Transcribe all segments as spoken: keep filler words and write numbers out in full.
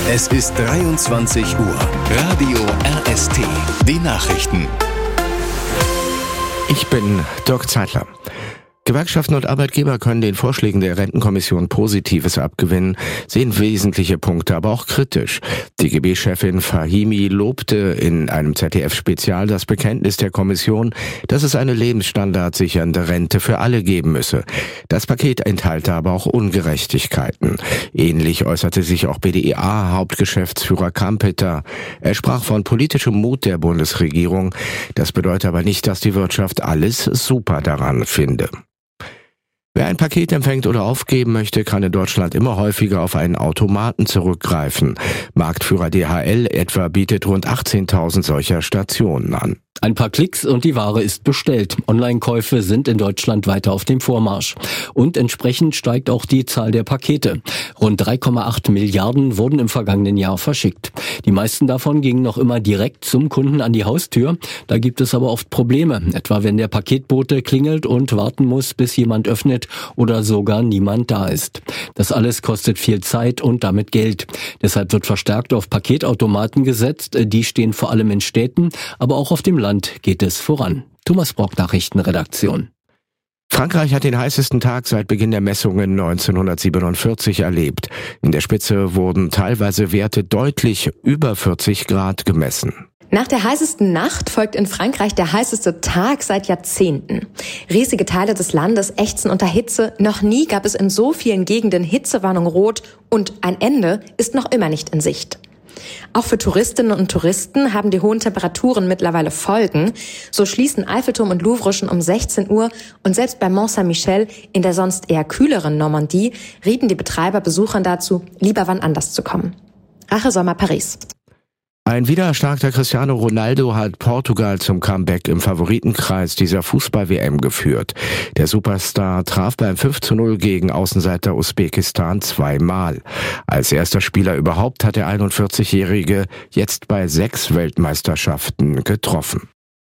Es ist dreiundzwanzig Uhr. Radio R S T. Die Nachrichten. Ich bin Dirk Zeitler. Gewerkschaften und Arbeitgeber können den Vorschlägen der Rentenkommission Positives abgewinnen, sehen wesentliche Punkte aber auch kritisch. Die G B-Chefin Fahimi lobte in einem Z D F-Spezial das Bekenntnis der Kommission, dass es eine lebensstandardsichernde Rente für alle geben müsse. Das Paket enthalte aber auch Ungerechtigkeiten. Ähnlich äußerte sich auch B D I A-Hauptgeschäftsführer Kampeter. Er sprach von politischem Mut der Bundesregierung. Das bedeutet aber nicht, dass die Wirtschaft alles super daran finde. Wer ein Paket empfängt oder aufgeben möchte, kann in Deutschland immer häufiger auf einen Automaten zurückgreifen. Marktführer D H L etwa bietet rund achtzehntausend solcher Stationen an. Ein paar Klicks und die Ware ist bestellt. Online-Käufe sind in Deutschland weiter auf dem Vormarsch. Und entsprechend steigt auch die Zahl der Pakete. Rund drei Komma acht Milliarden wurden im vergangenen Jahr verschickt. Die meisten davon gingen noch immer direkt zum Kunden an die Haustür. Da gibt es aber oft Probleme, etwa wenn der Paketbote klingelt und warten muss, bis jemand öffnet oder sogar niemand da ist. Das alles kostet viel Zeit und damit Geld. Deshalb wird verstärkt auf Paketautomaten gesetzt. Die stehen vor allem in Städten, aber auch auf dem Land geht es voran. Thomas Brock, Nachrichtenredaktion. Frankreich hat den heißesten Tag seit Beginn der Messungen neunzehnhundertsiebenundvierzig erlebt. In der Spitze wurden teilweise Werte deutlich über vierzig Grad gemessen. Nach der heißesten Nacht folgt in Frankreich der heißeste Tag seit Jahrzehnten. Riesige Teile des Landes ächzen unter Hitze. Noch nie gab es in so vielen Gegenden Hitzewarnung rot und ein Ende ist noch immer nicht in Sicht. Auch für Touristinnen und Touristen haben die hohen Temperaturen mittlerweile Folgen. So schließen Eiffelturm und Louvre schon um sechzehn Uhr und selbst bei Mont Saint-Michel in der sonst eher kühleren Normandie rieten die Betreiber Besuchern dazu, lieber wann anders zu kommen. Rache Sommer Paris. Ein wiedererstarkter Cristiano Ronaldo hat Portugal zum Comeback im Favoritenkreis dieser Fußball-W M geführt. Der Superstar traf beim fünf zu null gegen Außenseiter Usbekistan zweimal. Als erster Spieler überhaupt hat der einundvierzigjährige jetzt bei sechs Weltmeisterschaften getroffen.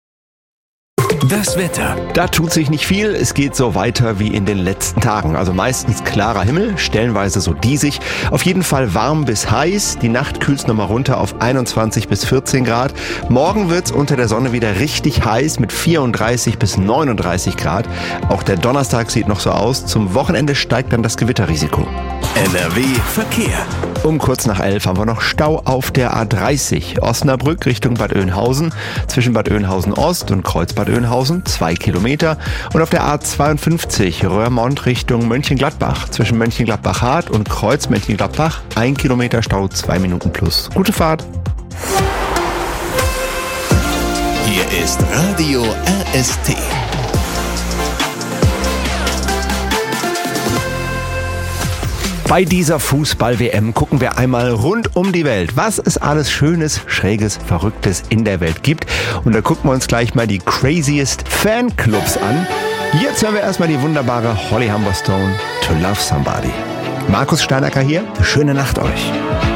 Das Wetter. Da tut sich nicht viel, es geht so weiter wie in den letzten Tagen. Also meistens klarer Himmel, stellenweise so diesig. Auf jeden Fall warm bis heiß. Die Nacht kühlt's nochmal runter auf einundzwanzig bis vierzehn Grad. Morgen wird's unter der Sonne wieder richtig heiß mit vierunddreißig bis neununddreißig Grad. Auch der Donnerstag sieht noch so aus. Zum Wochenende steigt dann das Gewitterrisiko. N R W Verkehr. Um kurz nach elf haben wir noch Stau auf der A dreißig. Osnabrück Richtung Bad Oeynhausen. Zwischen Bad Oeynhausen Ost und Kreuzbad Oeynhausen zwei Kilometer. Und auf der A zweiundfünfzig Röhrmond Richtung Mönchengladbach. Zwischen Mönchengladbach-Hart und Kreuz Mönchengladbach ein Kilometer Stau, zwei Minuten plus. Gute Fahrt. Hier ist Radio R S T. Bei dieser Fußball-W M gucken wir einmal rund um die Welt, was es alles Schönes, Schräges, Verrücktes in der Welt gibt. Und da gucken wir uns gleich mal die craziest Fanclubs an. Jetzt hören wir erstmal die wunderbare Holly Humberstone, To Love Somebody. Markus Steinacker hier, schöne Nacht euch.